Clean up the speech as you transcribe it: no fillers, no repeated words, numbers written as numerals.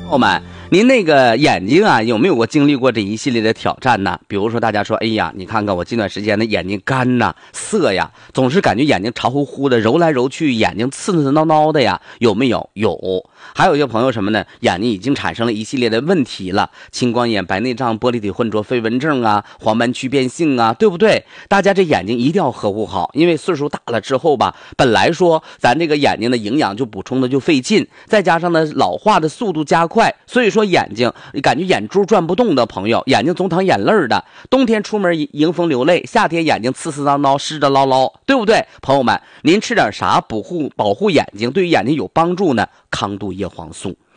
朋友们，您那个眼睛啊，有没有过经历过这一系列的挑战呢？比如说大家说，哎呀，你看看我近段时间的眼睛干呐、涩呀，总是感觉眼睛潮乎乎的，揉来揉去，眼睛刺刺挠挠的呀，有没有？有。还有一些朋友什么呢？眼睛已经产生了一系列的问题了，青光眼、白内障、玻璃体混浊、飞蚊症啊，黄斑区变性啊，对不对？大家这眼睛一定要呵护好，因为岁数大了之后吧，本来说咱这个眼睛的营养就补充的就费劲，再加上呢老化的速度加快，所以说眼睛感觉眼珠转不动的朋友，眼睛总淌眼泪的，冬天出门迎风流泪，夏天眼睛刺刺挠挠湿着捞捞，对不对？朋友们，您吃点啥保护眼睛，对于眼睛有帮助呢？康度叶黄素。